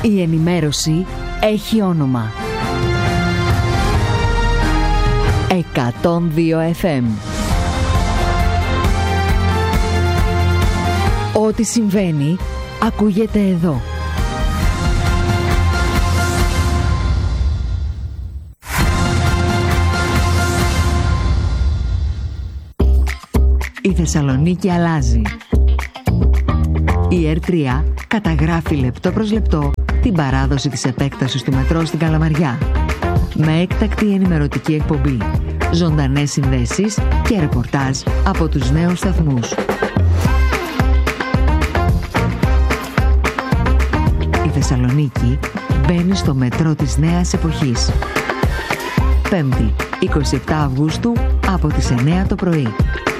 Η ενημέρωση έχει όνομα. 102 FM. Ό,τι συμβαίνει, ακούγεται εδώ. Η Θεσσαλονίκη αλλάζει. Η ΕΡΤ3 καταγράφει λεπτό προς λεπτό την παράδοση της επέκτασης του μετρό στην Καλαμαριά. Με έκτακτη ενημερωτική εκπομπή, ζωντανές συνδέσεις και ρεπορτάζ από τους νέους σταθμούς. Η Θεσσαλονίκη μπαίνει στο μετρό της νέας εποχής. 5η, 27 Αυγούστου από τις 9 το πρωί.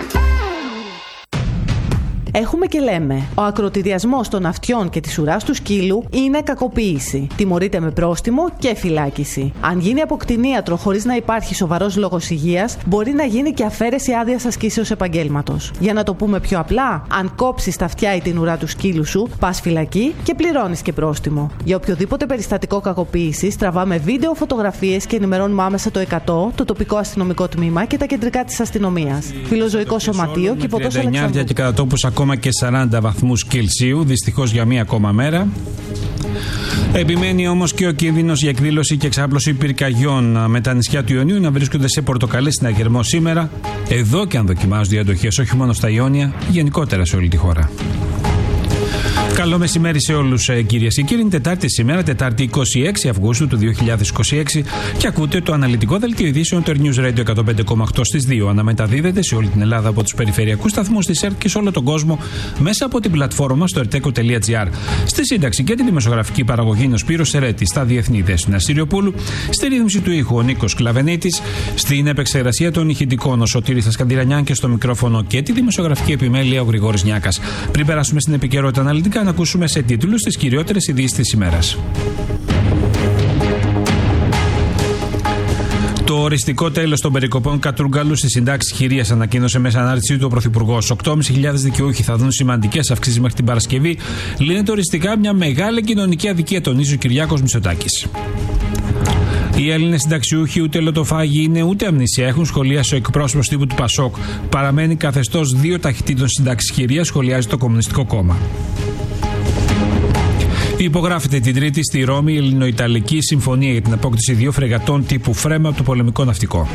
Έχουμε και λέμε. Ο ακροτηριασμός των αυτιών και της ουράς του σκύλου είναι κακοποίηση. Τιμωρείται με πρόστιμο και φυλάκιση. Αν γίνει από κτηνίατρο χωρίς να υπάρχει σοβαρός λόγος υγείας, μπορεί να γίνει και αφαίρεση άδειας ασκήσεως επαγγέλματος. Για να το πούμε πιο απλά, αν κόψεις τα αυτιά ή την ουρά του σκύλου σου, πας φυλακή και πληρώνεις και πρόστιμο. Για οποιοδήποτε περιστατικό κακοποίησης, τραβάμε βίντεο, φωτογραφίες και ενημερώνουμε άμεσα το 100, το τοπικό αστυνομικό τμήμα και τα κεντρικά της αστυνομίας. Φιλοζωικό σωματείο και Ποδός Αλεξανδρού. Ακόμα και 40 βαθμούς Κελσίου, δυστυχώς για μία ακόμα μέρα. Επιμένει όμως και ο κίνδυνος για εκδήλωση και εξάπλωση πυρκαγιών, με τα νησιά του Ιωνίου να βρίσκονται σε πορτοκαλί συναγερμό σήμερα, εδώ και αν δοκιμάζονται οι αντοχές όχι μόνο στα Ιόνια, γενικότερα σε όλη τη χώρα. Καλό μεσημέρι σε όλους, κυρίες και κύριοι. Είναι Τετάρτη σήμερα, Τετάρτη 26 Αυγούστου του 2026, και ακούτε το αναλυτικό δελτίο ειδήσεων του News Radio 105,8 στις 2. Αναμεταδίδεται σε όλη την Ελλάδα από τους περιφερειακούς σταθμούς της ΕΡΤ και σε όλο τον κόσμο μέσα από την πλατφόρμα στο erteco.gr. Στη σύνταξη και τη δημοσιογραφική παραγωγή είναι ο Σπύρος Σερέτης, στα διεθνή Δέσποινα Συριοπούλου, στη ρύθμιση του ήχου ο Νίκος Κλαβενίτης, στην επεξεργασία των ηχητικών ο Σωτήρης Ασκαντηρανιάν και στο μικρόφωνο και τη δημοσιογραφική επιμέλεια ο Γρηγόρης Νιάκας. Πριν περάσουμε στην επικαιρότητα αναλυτικά, να ακούσουμε σε τίτλους τις κυριότερες ειδήσεις της ημέρας. Το οριστικό τέλος των περικοπών κατρούγκαλου στις συντάξεις χειρίας ανακοίνωσε μέσα ανάρτησή του ο Πρωθυπουργός. 8.500 δικαιούχοι θα δουν σημαντικές αυξήσεις μέχρι την Παρασκευή. Λύνεται οριστικά μια μεγάλη κοινωνική αδικία, τονίζει ο Κυριάκος Μητσοτάκης. Οι Έλληνες συνταξιούχοι ούτε λοτοφάγοι είναι ούτε αμνησία. Έχουν σχολιάσει ο εκπρόσωπος τύπου του Πασόκ. Παραμένει καθεστώς 2 ταχυτήτων συντάξεις χειρίας, σχολιάζει το Κομμουνιστικό Κόμμα. Υπογράφεται την Τρίτη στη Ρώμη η Ελληνοϊταλική Συμφωνία για την απόκτηση 2 φρεγατών τύπου Φρέμα από το πολεμικό ναυτικό.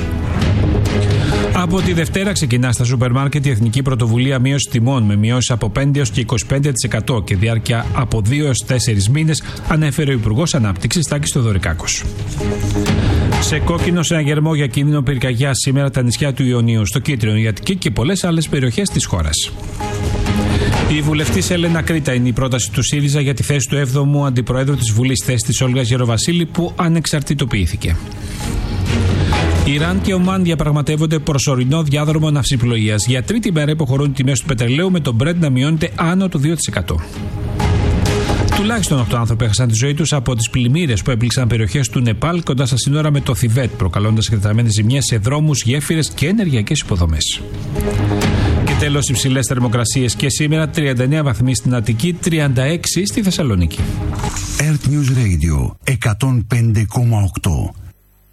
Από τη Δευτέρα ξεκινά στα σούπερ μάρκετ η Εθνική Πρωτοβουλία Μείωση Τιμών, με μειώσεις από 5 έως και 25% και διάρκεια από 2 έως 4 μήνες, ανέφερε ο Υπουργός Ανάπτυξης Τάκης Θεοδωρικάκος. Σε κόκκινο συναγερμό για κίνδυνο πυρκαγιάς σήμερα τα νησιά του Ιωνίου, στο Κίτρινο, η Αττική και πολλές άλλες περιοχές της χώρας. Η βουλευτής Έλενα Κρήτα είναι η πρόταση του ΣΥΡΙΖΑ για τη θέση του 7ου Αντιπροέδρου της Βουλής, θέση της Όλγας Γεροβασίλη, που ανεξαρτητοποιήθηκε. Ιράν και Ομάν διαπραγματεύονται προσωρινό διάδρομο ναυσιπλοείας. Για τρίτη μέρα υποχωρούν οι τιμές του πετρελαίου, με το Brent να μειώνεται άνω του 2%. Τουλάχιστον 8 άνθρωποι έχασαν τη ζωή τους από τις πλημμύρες που έπληξαν περιοχές του Νεπάλ κοντά στα σύνορα με το Θιβέτ, προκαλώντας εκτεταμένες ζημιές σε δρόμους, γέφυρες και ενεργειακές υποδομές. Και τέλος, υψηλές θερμοκρασίες και σήμερα, 39 βαθμοί στην Αττική, 36 στη Θεσσαλονίκη. Earth News Radio 105,8.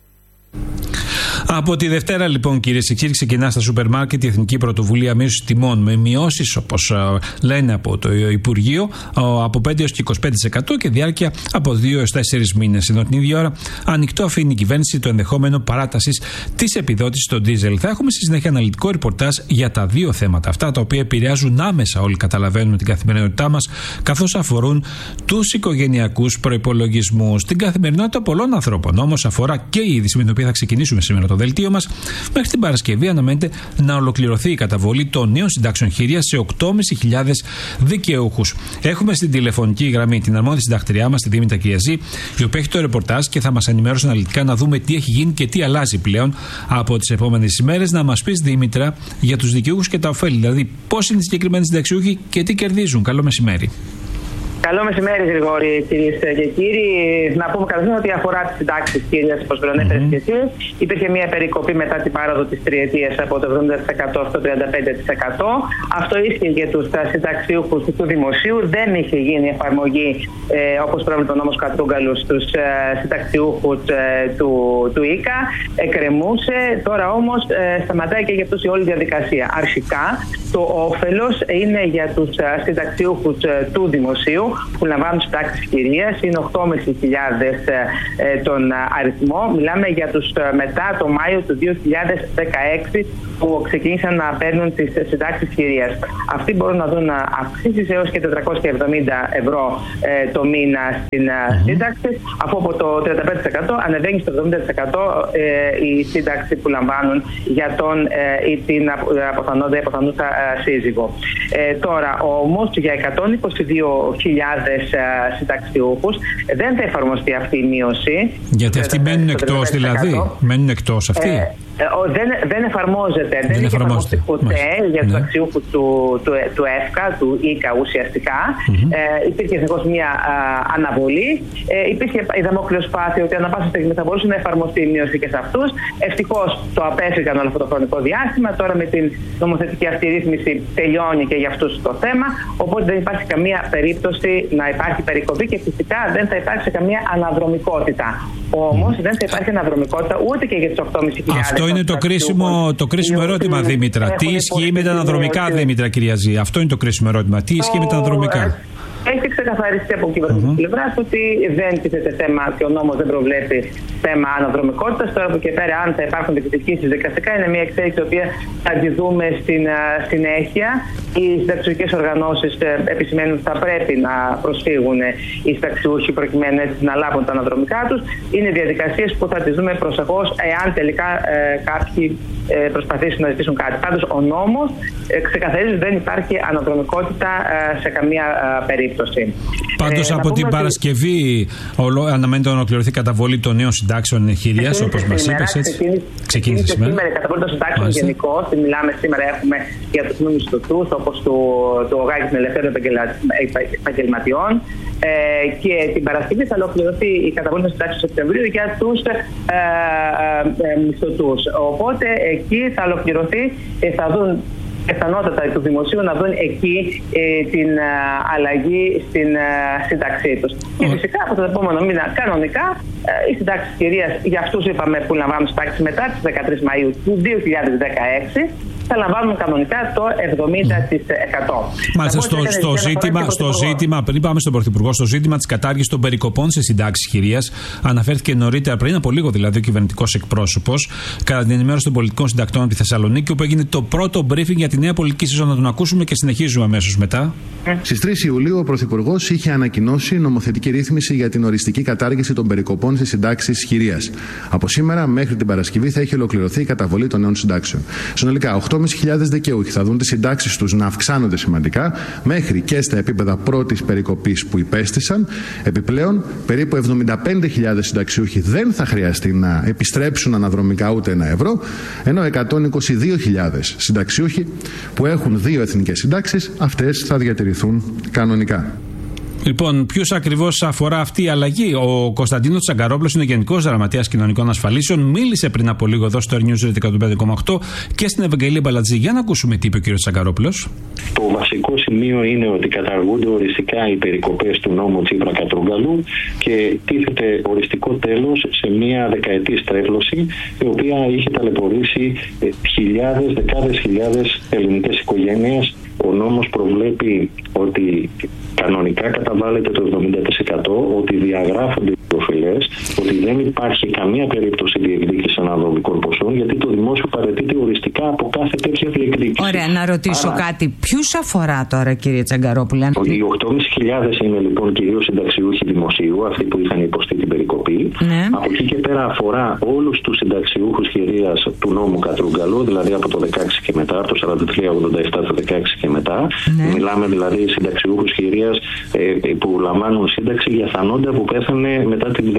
Από τη Δευτέρα, λοιπόν, κυρίες και κύριοι, ξεκινά στα σούπερ μάρκετ η Εθνική Πρωτοβουλία Μείωσης Τιμών, με μειώσεις, όπως λένε από το Υπουργείο, από 5 έως και 25% και διάρκεια από 2 έως 4 μήνες. Ενώ την ίδια ώρα ανοιχτό αφήνει η κυβέρνηση το ενδεχόμενο παράτασης της επιδότησης στο ντίζελ. Θα έχουμε στη συνέχεια αναλυτικό ρεπορτάζ για τα δύο θέματα αυτά, τα οποία επηρεάζουν άμεσα, όλοι καταλαβαίνουμε, την καθημερινότητά μας, καθώς αφορούν τους οικογενειακούς προϋπολογισμούς, την καθημερινότητα πολλών ανθρώπων. Όμως αφορά και η είδηση με την οποία θα ξεκινήσουμε σήμερα το δελτίο μας. Μέχρι την Παρασκευή αναμένεται να ολοκληρωθεί η καταβολή των νέων συντάξεων χειρίας σε 8.500 δικαιούχους. Έχουμε στην τηλεφωνική γραμμή την αρμόδια συντακτηριά μας, τη Δήμητρα Κυριαζή, η οποία έχει το ρεπορτάζ και θα μας ενημερώσει αναλυτικά να δούμε τι έχει γίνει και τι αλλάζει πλέον από τις επόμενες ημέρες. Να μας πεις, Δήμητρα, για τους δικαιούχους και τα ωφέλη, δηλαδή πώς είναι οι συγκεκριμένοι συνταξιούχοι και τι κερδίζουν. Καλό μεσημέρι. Καλό μεσημέρι, Γρηγόρη, κυρίες και κύριοι. Να πούμε καταρχήν ότι αφορά τις συντάξεις, κυρίες, όπως προανέφερες και εσύ. Υπήρχε μια περικοπή μετά την πάροδο της τριετίας από το 70% στο 35%. Αυτό ίσχυε για τους συνταξιούχους του δημοσίου. Δεν είχε γίνει εφαρμογή, όπως προβλέπει ο νόμος Κατρούγκαλου, στους συνταξιούχους του ΙΚΑ. Εκκρεμούσε. Τώρα όμως σταματάει και για αυτούς η όλη διαδικασία. Αρχικά, το όφελος είναι για τους συνταξιούχους του δημοσίου που λαμβάνουν συντάξεις κυρίας, είναι 8.500 τον αριθμό. Μιλάμε για τους μετά το Μάιο του 2016 που ξεκίνησαν να παίρνουν τις συντάξεις κυρίας. Αυτοί μπορούν να δουν αυξήσεις έως και 470 ευρώ το μήνα στην σύνταξη, αφού από το 35% ανεβαίνει στο 70% η σύνταξη που λαμβάνουν για τον ή την αποθανόντα ή αποθανούσα σύζυγο. Τώρα όμως για 122.000 συνταξιούχους δεν θα εφαρμοστεί αυτή η μείωση. Γιατί αυτοί μένουν εκτός, δηλαδή. Μένουν εκτός αυτοί. Δεν εφαρμόζεται. Δεν είχε εφαρμοστεί ποτέ για τους αξιούχους του ΕΦΚΑ, του ΙΚΑ ουσιαστικά. Υπήρχε συνεχώς μια αναβολή. Υπήρχε η δαμόκλειος πάθη ότι ανά πάσα στιγμή θα μπορούσε να εφαρμοστεί η μείωση και σε αυτούς. Ευτυχώς το απέφυγαν όλο αυτό το χρονικό διάστημα. Τώρα με την νομοθετική αυτή ρύθμιση τελειώνει και για αυτούς το θέμα. Οπότε δεν υπάρχει καμία περίπτωση να υπάρχει περικοπή και φυσικά δεν θα υπάρξει καμία αναδρομικότητα. Όμως δεν θα υπάρχει αναδρομικότητα ούτε και για τους 8.500. Αυτό είναι το κρίσιμο ερώτημα, Δήμητρα. Τι ισχύει με τα αναδρομικά, Δήμητρα, κυρία Ζή? Αυτό είναι το κρίσιμο ερώτημα. Τι ισχύει με τα αναδρομικά? Έχει ξεκαθαριστεί από κυβερνητική πλευρά ότι δεν τίθεται θέμα και ο νόμος δεν προβλέπει θέμα αναδρομικότητας. Τώρα από και πέρα, αν θα υπάρχουν διεκδικήσεις δικαστικά, είναι μια εξέλιξη η οποία θα τη δούμε στην συνέχεια. Οι συνταξιούχες οργανώσεις επισημαίνουν ότι θα πρέπει να προσφύγουν οι συνταξιούχοι προκειμένου να λάβουν τα αναδρομικά τους. Είναι διαδικασίες που θα τις δούμε προσεχώς, εάν τελικά κάποιοι προσπαθήσουν να ζητήσουν κάτι. Πάντως, ο νόμος ξεκαθαρίζει ότι δεν υπάρχει αναδρομικότητα σε καμία περίπτωση. Πάντως, από την Παρασκευή αναμένεται να ολοκληρωθεί η καταβολή των νέων συντάξεων εγχειρίας, όπως μας είπες. Ξεκίνησε σήμερα η καταβολή των συντάξεων γενικώς. Μιλάμε σήμερα, έχουμε για τους μη μισθωτούς, όπως το ΟΓΑ των Ελευθέρων Επαγγελματιών. Και την Παρασκευή θα ολοκληρωθεί η καταβολή των συντάξεων Σεπτεμβρίου για τους μισθωτούς. Οπότε εκεί θα ολοκληρωθεί, θα δουν πιθανότατα του δημοσίου να δουν εκεί την αλλαγή στην σύνταξή τους. Και φυσικά από τον επόμενο μήνα κανονικά οι συντάξεις κυρίας για αυτούς είπαμε που λαμβάνουν συντάξεις μετά τις 13 Μαΐου του 2016 θα λαμβάνουν κανονικά το 70%. Μάλιστα, στο ζήτημα, πριν πάμε στον Πρωθυπουργό, στο ζήτημα της κατάργησης των περικοπών σε συντάξεις χειρίας, αναφέρθηκε νωρίτερα, πριν από λίγο δηλαδή, ο κυβερνητικός εκπρόσωπος, κατά την ενημέρωση των πολιτικών συντακτών από τη Θεσσαλονίκη, όπου έγινε το πρώτο briefing για τη νέα πολιτική σεζόν. Να τον ακούσουμε και συνεχίζουμε αμέσως μετά. Στις 3 Ιουλίου, ο Πρωθυπουργός είχε ανακοινώσει νομοθετική ρύθμιση για την οριστική κατάργηση των περικοπών σε συντάξεις χειρίας. Από σήμερα μέχρι την Παρασκευή θα έχει ολοκληρωθεί η καταβολή των νέων συντάξεων. Συνολικά, 8.500 δικαιούχοι θα δουν τις συντάξεις τους να αυξάνονται σημαντικά μέχρι και στα επίπεδα πρώτης περικοπής που υπέστησαν. Επιπλέον, περίπου 75.000 συνταξιούχοι δεν θα χρειαστεί να επιστρέψουν αναδρομικά ούτε ένα ευρώ, ενώ 122.000 συνταξιούχοι που έχουν 2 εθνικές συντάξεις, αυτές θα διατηρηθούν κανονικά. Λοιπόν, ποιους ακριβώς αφορά αυτή η αλλαγή? Ο Κωνσταντίνος Τσαγκαρόπουλος είναι Γενικός Γραμματέας Κοινωνικών Ασφαλίσεων. Μίλησε πριν από λίγο εδώ στο News 105,8 και στην Ευαγγελία Μπαλατζή. Για να ακούσουμε τι είπε ο κ. Τσαγκαρόπουλος. Το βασικό σημείο είναι ότι καταργούνται οριστικά οι περικοπές του νόμου Τσίπρα-Κατρούγκαλου και τίθεται οριστικό τέλος σε μια δεκαετή στρέβλωση, η οποία είχε ταλαιπωρήσει δεκάδες χιλιάδες ελληνικές οικογένειες. Ο νόμος προβλέπει ότι κανονικά καταβάλλεται το 70%, ότι διαγράφονται οι οφειλές, ότι δεν υπάρχει καμία περίπτωση διεκδίκησης αναδρομικών ποσών, γιατί το δημόσιο παραιτείται οριστικά από κάθε τέτοια διεκδίκηση. Ωραία, να ρωτήσω κάτι. Ποιους αφορά τώρα, κύριε Τσαγκαρόπουλε? Οι 8.500 είναι λοιπόν κυρίως συνταξιούχοι δημοσίου, αυτοί που είχαν υποστεί την περικοπή. Ναι. Από εκεί και πέρα αφορά όλους τους συνταξιούχους κυρίας του νόμου Κατρούγκαλου, δηλαδή από το 16 και μετά, από το 43-87 το 16 και μετά. Ναι. Μιλάμε δηλαδή συνταξιούχους κυρίας που λαμβάνουν σύνταξη για θανόντα που πέθανε μετά την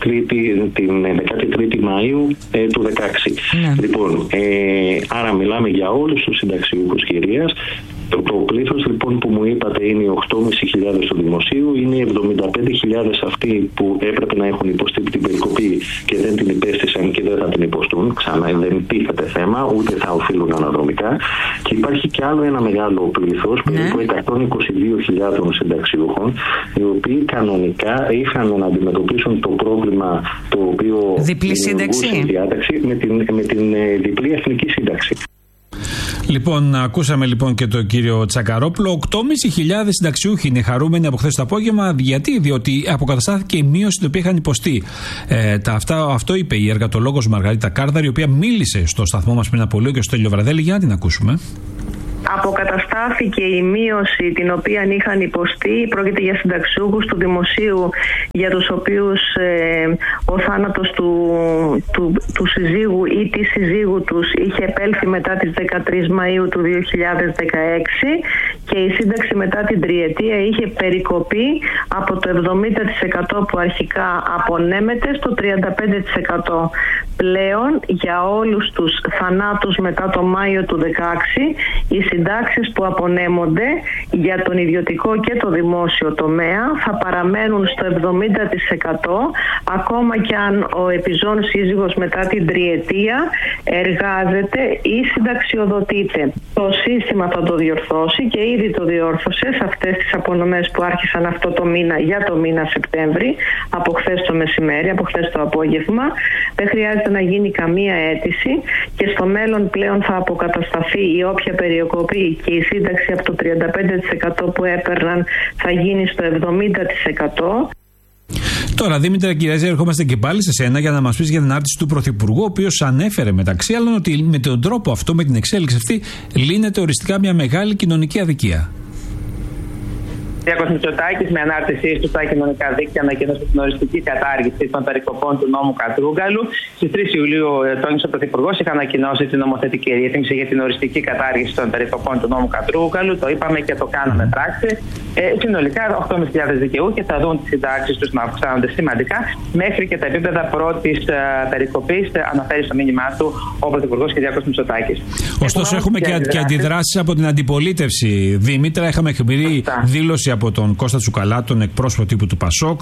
13η Μαΐου του 16. Ναι. Λοιπόν, άρα μιλάμε για όλους τους συνταξιούχους κυρίας Το πλήθος λοιπόν που μου είπατε είναι 8.500 του δημοσίου, είναι 75.000 αυτοί που έπρεπε να έχουν υποστεί την περικοπή και δεν την υπέστησαν και δεν θα την υποστούν. Ξανά δεν τίθεται θέμα, ούτε θα οφείλουν αναδρομικά. Και υπάρχει και άλλο ένα μεγάλο πλήθος, περίπου 122.000 συνταξιούχων, οι οποίοι κανονικά είχαν να αντιμετωπίσουν το πρόβλημα το οποίο διπλή σύνταξη με την διπλή εθνική σύνταξη. Λοιπόν, ακούσαμε λοιπόν και τον κύριο Τσακαρόπουλο. 8.500 συνταξιούχοι είναι χαρούμενοι από χθες το απόγευμα. Γιατί? Διότι αποκαταστάθηκε η μείωση την οποία είχαν υποστεί. Αυτό είπε η εργατολόγος Μαργαρίτα Κάρδαρη, η οποία μίλησε στο σταθμό μας πριν από λίγο και στο Στέλιο Βραδέλη. Για να την ακούσουμε. Αποκαταστάθηκε η μείωση την οποία είχαν υποστεί. Πρόκειται για συνταξιούχους του δημοσίου, για τους οποίους ο θάνατος του συζύγου ή της συζύγου τους είχε επέλθει μετά τις 13 Μαΐου του 2016 και η σύνταξη μετά την τριετία είχε περικοπεί από το 70% που αρχικά απονέμεται στο 35%. Πλέον για όλους τους θανάτους μετά το Μάιο του 2016 οι συντάξεις που απονέμονται για τον ιδιωτικό και το δημόσιο τομέα θα παραμένουν στο 70% ακόμα και αν ο επιζών σύζυγος μετά την τριετία εργάζεται ή συνταξιοδοτείται. Το σύστημα θα το διορθώσει και ήδη το διόρθωσε σε αυτές τις απονομές που άρχισαν αυτό το μήνα για το μήνα Σεπτέμβρη, από χθες το μεσημέρι, από χθες το απόγευμα. Δεν χρειάζεται να γίνει καμία αίτηση και στο μέλλον πλέον θα αποκατασταθεί η όποια περικοπή και η σύνταξη από το 35% που έπαιρναν θα γίνει στο 70%. Τώρα, Δήμητρα Κυραζή, ερχόμαστε και πάλι σε σένα για να μας πεις για την ανάρτηση του Πρωθυπουργού, ο οποίος ανέφερε μεταξύ άλλων ότι με τον τρόπο αυτό, με την εξέλιξη αυτή, λύνεται οριστικά μια μεγάλη κοινωνική αδικία. Κυριάκος Μητσοτάκης, με ανάρτησή του στα κοινωνικά δίκτυα, ανακοίνωσε την οριστική κατάργηση των περικοπών του νόμου Κατρούγκαλου. Στις 3 Ιουλίου, τόνισε ο Πρωθυπουργός, είχε ανακοινώσει την νομοθετική ρύθμιση για την οριστική κατάργηση των περικοπών του νόμου Κατρούγκαλου. Το είπαμε και το κάναμε πράξη. Συνολικά, 8.500 δικαιούχοι θα δουν τις συντάξεις τους να αυξάνονται σημαντικά μέχρι και τα επίπεδα πρώτης περικοπής, αναφέρει στο μήνυμά του ο Πρωθυπουργός Κυριάκος Μητσοτάκης. Ωστόσο, έχουμε και αντιδράσεις από την αντιπολίτευση. Δήμητρα, είχαμε εκπηρή δήλωση από τον Κώστα Τσουκαλά, τον εκπρόσωπο τύπου του Πασόκ.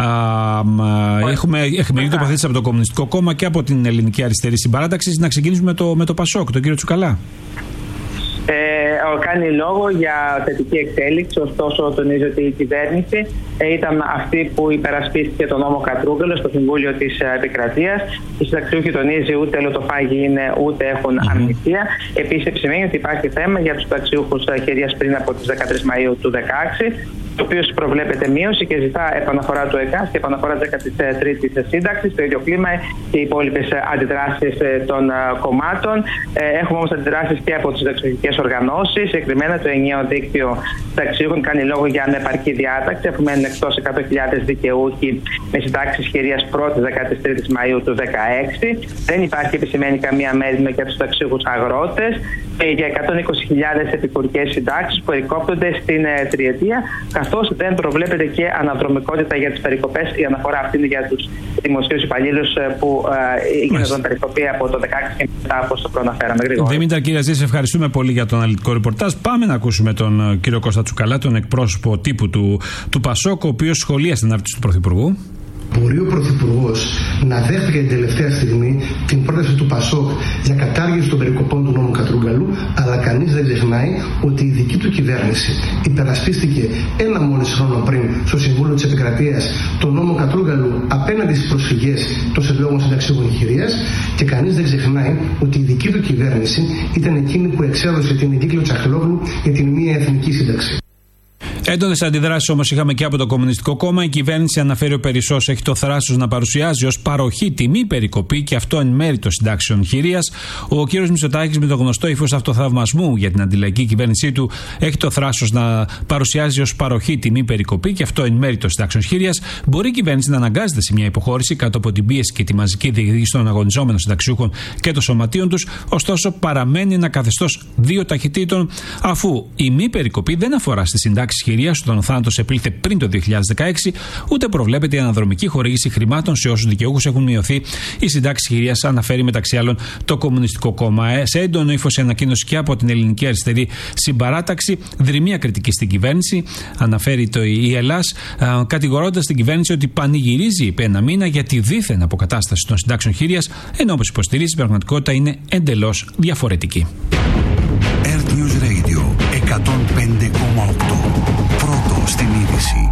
Έχουμε εχμηρή τοποθέτηση από το Κομμουνιστικό Κόμμα και από την Ελληνική Αριστερή Συμπαράταξη. Να ξεκινήσουμε με το Πασόκ, τον κύριο Τσουκαλά. Κάνει λόγο για θετική εξέλιξη, ωστόσο τονίζει ότι η κυβέρνηση ήταν αυτή που υπερασπίστηκε τον νόμο Κατρούγκαλο στο Συμβούλιο της Επικρατείας. Οι συνταξιούχοι, τονίζει, ούτε λοτοφάγοι είναι ούτε έχουν αμνηστία. Επίσης επισημαίνει ότι υπάρχει θέμα για τους συνταξιούχους χειρίας πριν από τις 13 Μαΐου του 2016, το οποίο προβλέπεται μείωση και ζητά επαναφορά του ΕΚΑΣ και επαναφορά της 13ης σύνταξης. Το ίδιο κλίμα και οι υπόλοιπες αντιδράσεις των κομμάτων. Έχουμε όμως αντιδράσεις και από τις συνταξιούχικές οργανώσεις. Συγκεκριμένα το ενιαίο δίκτυο συνταξιούχων κάνει λόγο για ανεπαρκή διάταξη, αφού μένουν εκτός 100.000 δικαιούχοι με συντάξεις χειρίας 1η-13η Μαΐου του 2016. Δεν υπάρχει, επισημαίνει, καμία μέρημνα για τους συνταξιούχους αγρότες και για 120.000 επικουρικές συντάξεις που περικόπτονται στην τριετία, καθώς δεν προβλέπεται και αναδρομικότητα για τις περικοπές. Η αναφορά αυτή είναι για τους δημοσίους υπαλλήλους που γίνονταν περικοπή από το 2016 και μετά, όπως το προαναφέραμε γρήγορα. Δήμητρα Κυραζή, σε ευχαριστούμε πολύ για τον αναλυτικό ρεπορτάζ. Πάμε να ακούσουμε τον κύριο Κώστα Τσουκαλά, τον εκπρόσωπο τύπου του Πασόκ, ο οποίος σχολίασε την ανάρτηση του Πρωθυπουργού. Μπορεί ο Πρωθυπουργός να δέχτηκε την τελευταία στιγμή την πρόταση του Πασόκ για κατάργηση των περικοπών του νόμου Κατρούγκαλου, αλλά κανείς δεν ξεχνάει ότι η δική του κυβέρνηση υπερασπίστηκε ένα μόλις χρόνο πριν στο Συμβούλιο της Επικρατείας τον νόμο Κατρούγκαλου απέναντι στις προσφυγές των συλλόγων συνταξιούχων χειρίας και κανείς δεν ξεχνάει ότι η δική του κυβέρνηση ήταν εκείνη που εξέδωσε την εγκύκλιο Τσαχλόγλου για την μία εθνική σύνταξη. Έντονες αντιδράσεις όμως είχαμε και από το Κομμουνιστικό Κόμμα. Η κυβέρνηση, αναφέρει ο Περισσός, έχει το θράσος να παρουσιάζει ως παροχή τιμή περικοπή και αυτό εν μέρει των συντάξεων χειρίας. Ο κ. Μητσοτάκης, με το γνωστό ύφος αυτοθαυμασμού για την αντιλαϊκή κυβέρνησή του, έχει το θράσος να παρουσιάζει ως παροχή τιμή περικοπή και αυτό εν μέρει των συντάξεων χειρίας. Μπορεί η κυβέρνηση να αναγκάζεται σε μια υποχώρηση κάτω από την πίεση και τη μαζική διεκδίκηση των αγωνιζόμενων συνταξιούχων και των σωματείων τους. Ωστόσο, παραμένει ένα καθεστώς δύο ταχυτήτων, αφού η μη περικοπή δεν αφορά στις συντάξεις χειρίας χειρίας όταν ο θάνατος επήλθε πριν το 2016, ούτε προβλέπεται η αναδρομική χορήγηση χρημάτων σε όσους δικαιούχους έχουν μειωθεί οι συντάξεις χειρίας, αναφέρει μεταξύ άλλων το Κομμουνιστικό Κόμμα. Σε έντονο ύφος ανακοίνωση και από την Ελληνική Αριστερή Συμπαράταξη, δρυμία κριτική στην κυβέρνηση, αναφέρει η Ελλάς, κατηγορώντας την κυβέρνηση ότι πανηγυρίζει επί ένα μήνα για τη δίθεν αποκατάσταση των συντάξεων χειρίας, ενώ όπως υποστηρίζει η πραγματικότητα είναι εντελώς διαφορετική. Earth News Radio 105,8. Πρώτο στην είδηση.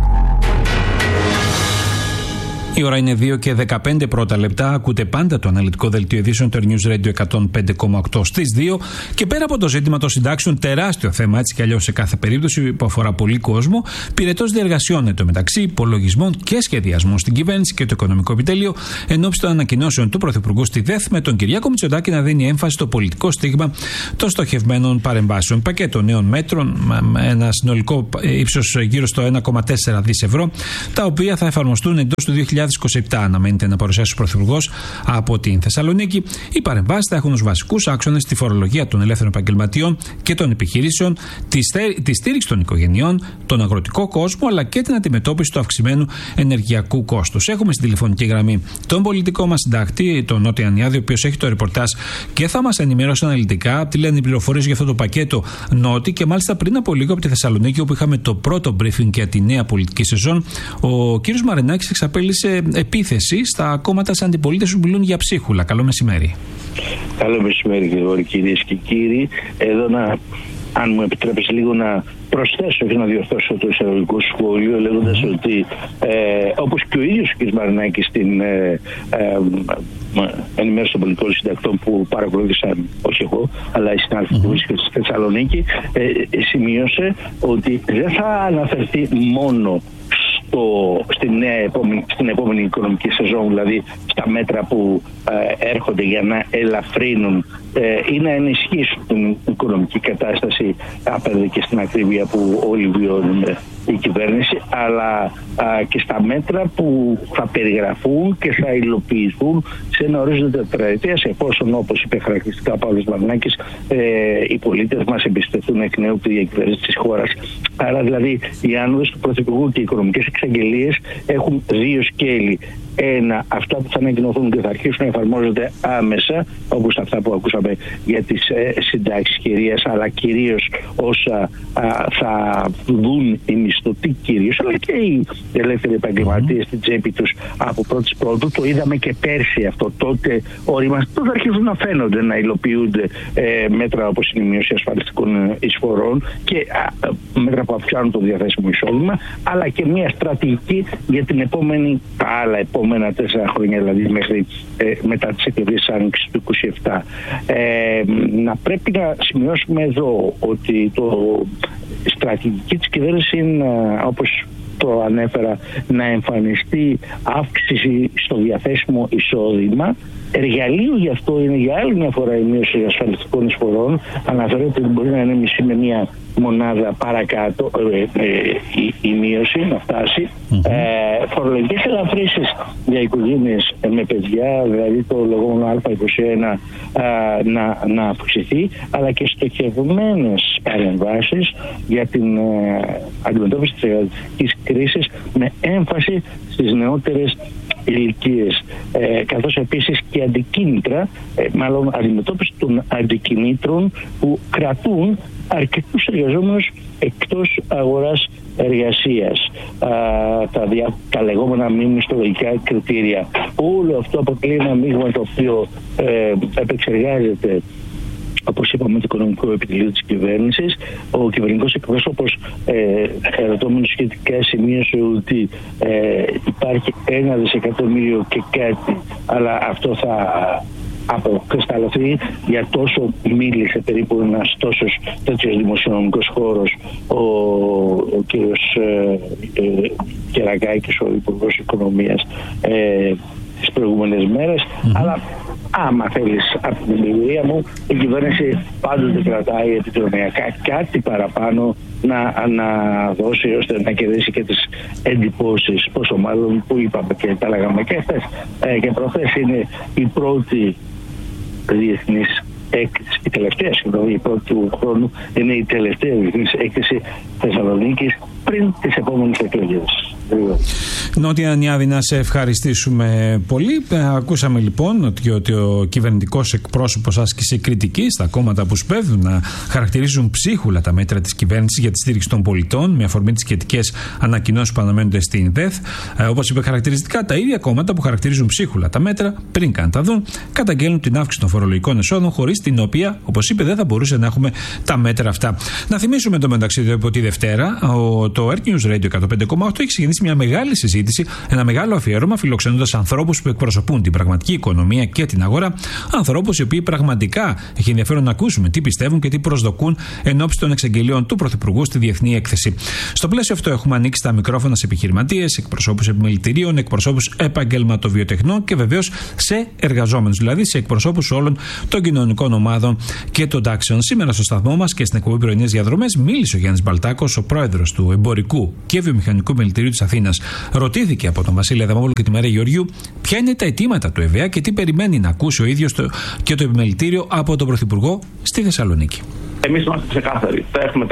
Η ώρα είναι 2 και 15 πρώτα λεπτά. Ακούτε πάντα το αναλυτικό δελτίο ειδήσεων του News Radio 105,8 στις 2. Και πέρα από το ζήτημα των συντάξεων, τεράστιο θέμα έτσι κι αλλιώς σε κάθε περίπτωση που αφορά πολύ κόσμο, πυρετός διεργασιών εντωμεταξύ υπολογισμών και σχεδιασμών στην κυβέρνηση και το Οικονομικό Επιτέλειο ενόψει των ανακοινώσεων του Πρωθυπουργού στη ΔΕΘ, με τον Κυριάκο Μητσοτάκη να δίνει έμφαση στο πολιτικό στίγμα των στοχευμένων παρεμβάσεων. Πακέτο νέων μέτρων με ένα συνολικό ύψος γύρω στο 1,4 δις ευρώ, τα οποία θα εφαρμοστούν εντός του 2027, αναμένεται να παρουσιάσει ο Πρωθυπουργός από την Θεσσαλονίκη. Οι παρεμβάσεις θα έχουν ως βασικούς άξονες τη φορολογία των ελεύθερων επαγγελματιών και των επιχειρήσεων, τη στήριξη των οικογενειών, τον αγροτικό κόσμο, αλλά και την αντιμετώπιση του αυξημένου ενεργειακού κόστους. Έχουμε στην τηλεφωνική γραμμή τον πολιτικό μας συντάκτη, τον Νότι Ανιάδη, ο οποίος έχει το ρεπορτάζ και θα μας ενημερώσει αναλυτικά τι λένε οι πληροφορίες για αυτό το πακέτο, Νότι, και μάλιστα πριν από λίγο από τη Θεσσαλονίκη, όπου είχαμε το πρώτο briefing για τη νέα πολιτική σεζόν, ο κ. Μαρινάκης εξαπέλυσε επίθεση στα κόμματα της αντιπολίτευσης που μιλούν για ψίχουλα. Καλό μεσημέρι. Καλό μεσημέρι, κυρίες και κύριοι. Εδώ αν μου επιτρέπεις λίγο να προσθέσω και να διορθώσω το εισαγωγικό σχόλιο, λέγοντας ότι όπως και ο ίδιος ο κ. Μαρινάκης στην ενημέρωση των πολιτικών συντακτών που παρακολούθησαν, όχι εγώ, αλλά οι συνάδελφοι που βρίσκονται στη Θεσσαλονίκη, σημείωσε ότι δεν θα αναφερθεί μόνο στην επόμενη οικονομική σεζόν, δηλαδή στα μέτρα που έρχονται για να ελαφρύνουν ή να ενισχύσουν την οικονομική κατάσταση απέναντι και στην ακρίβεια που όλοι βιώνουν η κυβέρνηση, αλλά και στα μέτρα που θα περιγραφούν και θα υλοποιηθούν σε ένα ορίζοντα τετραετίας, εφόσον, όπως είπε χαρακτηριστικά ο Παύλος Μαρινάκης, οι πολίτες μας εμπιστευτούν εκ νέου τη διακυβέρνηση της χώρας. Άρα δηλαδή οι άνοδες του Πρωθυπουργού και οι οικονομικές εξαγγελίες έχουν δύο σκέλη. Ένα, αυτά που θα ανακοινωθούν και θα αρχίσουν να εφαρμόζονται άμεσα, όπως αυτά που ακούσαμε για τις συντάξεις χειρίας, αλλά κυρίως όσα θα δουν οι μισθωτοί κυρίως, αλλά και οι ελεύθεροι επαγγελματίες στην τσέπη τους από πρώτης πρώτου. Το είδαμε και πέρσι αυτό. Τότε θα αρχίσουν να φαίνονται, να υλοποιούνται μέτρα όπως είναι η μείωση ασφαλιστικών εισφορών και μέτρα που αυξάνουν το διαθέσιμο εισόδημα, αλλά και μια στρατηγική για την τα άλλα επόμενα 4 χρόνια, δηλαδή μέχρι μετά τις εκλογές της Άνοιξης του 2027. Να πρέπει να σημειώσουμε εδώ ότι η στρατηγική της κυβέρνησης είναι, όπως το ανέφερα, να εμφανιστεί αύξηση στο διαθέσιμο εισόδημα. Εργαλείο γι' αυτό είναι για άλλη μια φορά η μείωση ασφαλιστικών εισφορών. Αναφέρεται ότι μπορεί να είναι μισή με μια μονάδα παρακάτω η μείωση να φτάσει. Φορολογικές ελαφρύσεις για οικογένειες με παιδιά, δηλαδή το λεγόμενο Α21 να αυξηθεί, αλλά και στοχευμένες παρεμβάσεις για την αντιμετώπιση της εργατικής κρίσης με έμφαση στις νεότερες ηλικίες, καθώς επίσης και αντικίνητρα, μάλλον αντιμετώπιση των αντικινήτρων που κρατούν αρκετούς εργαζόμενους εκτός αγοράς εργασίας, τα λεγόμενα μη μισθολογικά κριτήρια. Όλο αυτό αποτελεί ένα μείγμα το οποίο επεξεργάζεται, όπως είπαμε, το Οικονομικό Επιτελείο της κυβέρνησης. Ο κυβερνητικός εκπρόσωπος, ερωτώμενος σχετικά, σημείωσε ότι υπάρχει 1 δισεκατομμύριο και κάτι, αλλά αυτό θα αποκρισταλωθεί, για τόσο μίλησε περίπου ένας τόσος τέτοιος δημοσιονομικός χώρος ο κύριος Κερακάκης, ο Υπουργός Οικονομίας, τις προηγούμενες μέρες. Αλλά άμα θέλεις, από την εμπειρία μου, η κυβέρνηση πάντοτε κρατάει επιδρομιακά κάτι παραπάνω να δώσει, ώστε να κερδίσει και τις εντυπώσεις, πόσο μάλλον που είπαμε και τα λέγαμε και χθες και προχθές, είναι η πρώτη διεθνής έκθεση, η τελευταία συγγνώμη, η πρώτη του χρόνου είναι η τελευταία διεθνής έκθεση Θεσσαλονίκης πριν τις επόμενες εκλογές. Νότια Νιάδη, να σε ευχαριστήσουμε πολύ. Ακούσαμε λοιπόν ότι ο κυβερνητικός εκπρόσωπος άσκησε κριτική στα κόμματα που σπέβδουν να χαρακτηρίζουν ψίχουλα τα μέτρα της κυβέρνησης για τη στήριξη των πολιτών, με αφορμή τις σχετικές ανακοινώσεις που αναμένονται στην ΔΕΘ. Όπως είπε χαρακτηριστικά, τα ίδια κόμματα που χαρακτηρίζουν ψίχουλα τα μέτρα, πριν καν τα δουν, καταγγέλνουν την αύξηση των φορολογικών εσόδων, χωρίς την οποία, όπως είπε, δεν θα μπορούσε να έχουμε τα μέτρα αυτά. Να θυμίσουμε το μεταξύ από τη Δευτέρα, το Earth News Radio 105,8 έχει ξεκινήσει μια μεγάλη συζήτηση, ένα μεγάλο αφιέρωμα, φιλοξενώντας ανθρώπους που εκπροσωπούν την πραγματική οικονομία και την αγορά. Ανθρώπους οι οποίοι πραγματικά έχει ενδιαφέρον να ακούσουμε τι πιστεύουν και τι προσδοκούν ενόψει των εξαγγελίων του Πρωθυπουργού στη Διεθνή Έκθεση. Στο πλαίσιο αυτό, έχουμε ανοίξει τα μικρόφωνα σε επιχειρηματίες, εκπροσώπους επιμελητηρίων, εκπροσώπους επαγγελματοβιοτεχνών και βεβαίως σε εργαζόμενους, δηλαδή σε εκπροσώπους όλων των κοινωνικών ομάδων και των τάξεων. Σήμερα στο σταθμό μας και στην εκπομπή Πρωινές Διαδρομές μίλησε ο Γιάννης Μπαλτάκος, ο πρόεδρος του Εμπορικού και Βιομηχανικού Επιμελητηρίου της Αθήνας. Ρωτήθηκε από τον Βασίλη Αδαμόπουλο και τη Μαρία Γεωργιού ποια είναι τα αιτήματα του ΕΒΕΑ και τι περιμένει να ακούσει ο ίδιος και το Επιμελητήριο από τον Πρωθυπουργό στη Θεσσαλονίκη. Εμείς είμαστε ξεκάθαροι. Θα έχουμε